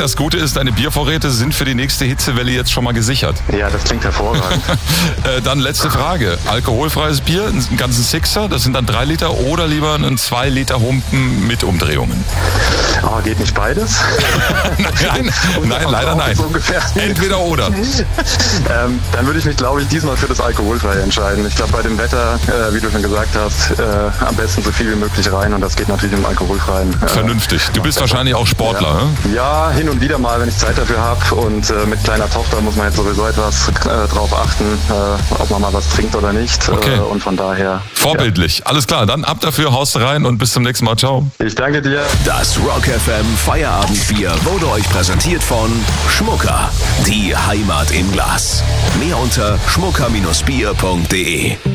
das Gute ist, deine Biervorräte sind für die nächste Hitzewelle jetzt schon mal gesichert. Ja, das klingt hervorragend. Dann letzte Frage. Alkoholfreies Bier, einen ganzen Sixer, das sind dann 3 Liter oder lieber einen 2 Liter Humpen mit Umdrehungen? Oh, geht nicht beides? Nein, leider nein. So Entweder oder. Dann würde ich mich, glaube ich, diesmal für das Alkoholfreie entscheiden. Ich glaube, bei dem Wetter, wie du schon gesagt hast, am besten so viel wie möglich rein und das geht natürlich im Alkoholfreien. Vernünftig. Du bist wahrscheinlich auch Sportler, ja, hin und wieder mal, wenn ich Zeit dafür habe und mit kleiner Tochter muss man jetzt sowieso etwas drauf achten, ob man mal was trinkt oder nicht. Okay. Und von daher... Vorbildlich. Ja. Alles klar, dann ab dafür, haust rein und bis zum nächsten Mal. Ciao. Ich danke dir. Das Rock FM Feierabendbier wurde euch präsentiert von Schmucker. Die Heimat im Glas. Mehr unter schmucker-bier.de.